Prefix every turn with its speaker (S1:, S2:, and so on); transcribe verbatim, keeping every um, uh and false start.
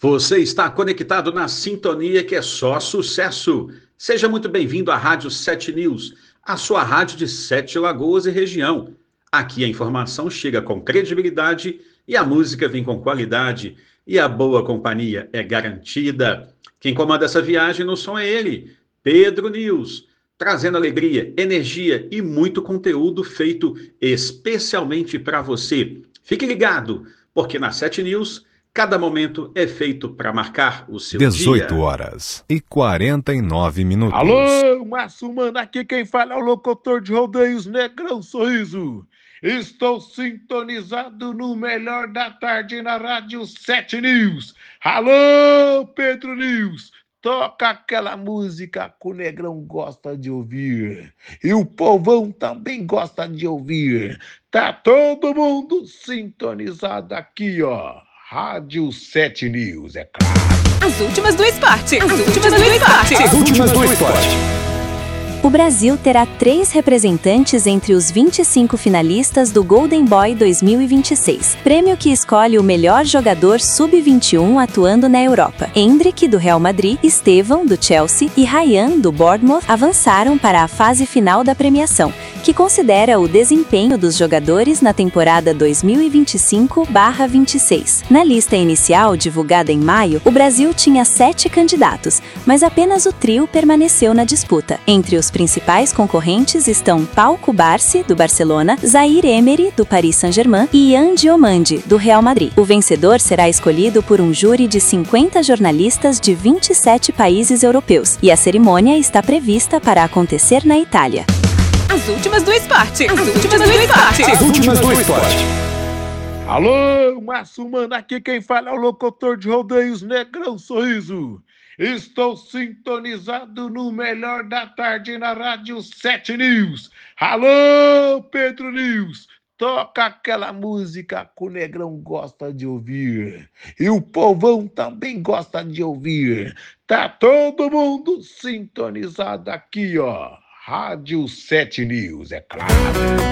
S1: Você está conectado na sintonia que é só sucesso. Seja muito bem-vindo à Rádio Sete News, a sua rádio de Sete Lagoas e região. Aqui a informação chega com credibilidade e a música vem com qualidade e a boa companhia é garantida. Quem comanda essa viagem no som é ele, Pedro News, trazendo alegria, energia e muito conteúdo feito especialmente para você. Fique ligado, porque na Sete News cada momento é feito para marcar o seu
S2: dezoito
S1: dia.
S2: horas e quarenta e nove minutos.
S3: Alô, Márcio Mano, aqui quem fala é o locutor de rodeios Negrão Sorriso. Estou sintonizado no melhor da tarde na Rádio Sete News. Alô, Pedro News, toca aquela música que o Negrão gosta de ouvir. E o povão também gosta de ouvir. Tá todo mundo sintonizado aqui, ó. Rádio Sete News, é claro.
S4: As últimas do esporte. As últimas do esporte.
S2: As últimas do esporte.
S5: O Brasil terá três representantes entre os vinte e cinco finalistas do Golden Boy dois mil e vinte e seis, prêmio que escolhe o melhor jogador sub vinte e um atuando na Europa. Endrick, do Real Madrid, Estevão, do Chelsea e Ryan, do Bournemouth, avançaram para a fase final da premiação, que considera o desempenho dos jogadores na temporada dois mil e vinte e cinco barra vinte e seis. Na lista inicial, divulgada em maio, o Brasil tinha sete candidatos, mas apenas o trio permaneceu na disputa. Entre os principais concorrentes estão Pau Cubarsí, do Barcelona, Zaire Emery, do Paris Saint-Germain e Yan Diomande, do Real Madrid. O vencedor será escolhido por um júri de cinquenta jornalistas de vinte e sete países europeus, e a cerimônia está prevista para acontecer na Itália.
S4: As últimas do esporte. As últimas do esporte.
S2: As últimas do esporte.
S3: Alô, Márcio Mano, aqui quem fala é o locutor de rodeios Negrão Sorriso. Estou sintonizado no melhor da tarde na Rádio Sete News. Alô, Pedro News, toca aquela música que o Negrão gosta de ouvir. E o povão também gosta de ouvir. Tá todo mundo sintonizado aqui, ó. Rádio Sete News, é claro.